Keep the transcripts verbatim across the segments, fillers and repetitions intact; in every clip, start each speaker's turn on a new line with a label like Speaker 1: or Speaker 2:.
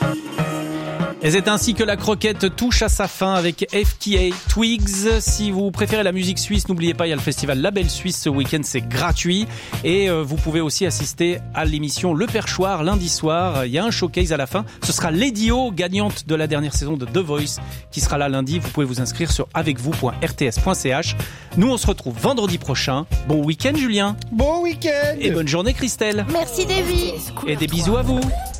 Speaker 1: Et c'est ainsi que la croquette touche à sa fin avec F K A Twigs. Si vous préférez la musique suisse, n'oubliez pas, il y a le festival Label Suisse ce week-end, c'est gratuit. Et euh, vous pouvez aussi assister à l'émission Le Perchoir lundi soir. Il y a un showcase à la fin. Ce sera Lady O, gagnante de la dernière saison de The Voice, qui sera là lundi. Vous pouvez vous inscrire sur avec vous point r t s point c h. Nous, on se retrouve vendredi prochain. Bon week-end, Julien.
Speaker 2: Bon week-end.
Speaker 1: Et bonne journée, Christelle.
Speaker 3: Merci, Davy.
Speaker 1: Et des bisous à vous.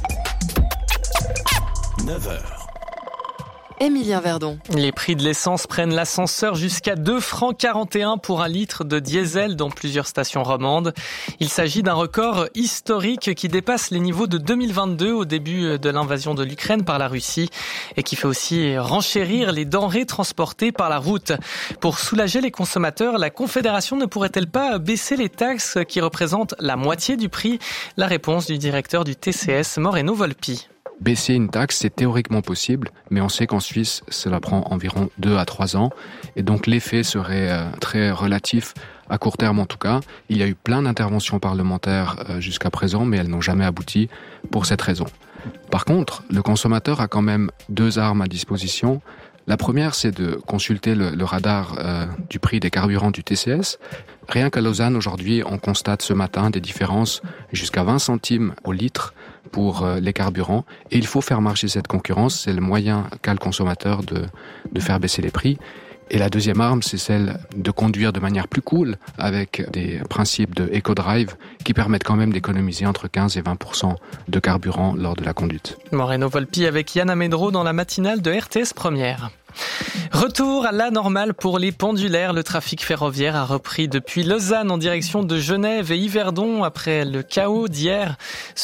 Speaker 4: neuf heures.
Speaker 5: Émilien Verdon.
Speaker 6: Les prix de l'essence prennent l'ascenseur jusqu'à deux francs quarante et un pour un litre de diesel dans plusieurs stations romandes. Il s'agit d'un record historique qui dépasse les niveaux de deux mille vingt-deux au début de l'invasion de l'Ukraine par la Russie et qui fait aussi renchérir les denrées transportées par la route. Pour soulager les consommateurs, la Confédération ne pourrait-elle pas baisser les taxes qui représentent la moitié du prix? La réponse du directeur du T C S, Moreno Volpi.
Speaker 7: Baisser une taxe, c'est théoriquement possible, mais on sait qu'en Suisse, cela prend environ deux à trois ans. Et donc l'effet serait euh, très relatif, à court terme en tout cas. Il y a eu plein d'interventions parlementaires euh, jusqu'à présent, mais elles n'ont jamais abouti pour cette raison. Par contre, le consommateur a quand même deux armes à disposition. La première, c'est de consulter le, le radar euh, du prix des carburants du T C S. Rien qu'à Lausanne, aujourd'hui, on constate ce matin des différences jusqu'à vingt centimes au litre pour euh, les carburants. Et il faut faire marcher cette concurrence. C'est le moyen qu'a le consommateur de, de faire baisser les prix. Et la deuxième arme, c'est celle de conduire de manière plus cool avec des principes de éco-drive qui permettent quand même d'économiser entre quinze et vingt pour cent de carburant lors de la conduite.
Speaker 6: Moreno Volpi avec Yann Amedro dans la matinale de R T S Première. Retour à la normale pour les pendulaires. Le trafic ferroviaire a repris depuis Lausanne en direction de Genève et Yverdon après le chaos d'hier.